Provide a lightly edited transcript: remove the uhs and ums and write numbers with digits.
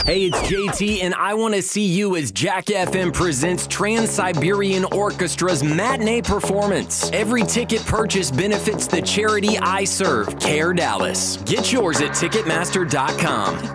Hey, it's JT, and I Want to See You as Jack FM presents Trans-Siberian Orchestra's matinee performance. Every ticket purchase benefits the charity I serve, CARE Dallas. Get yours at Ticketmaster.com.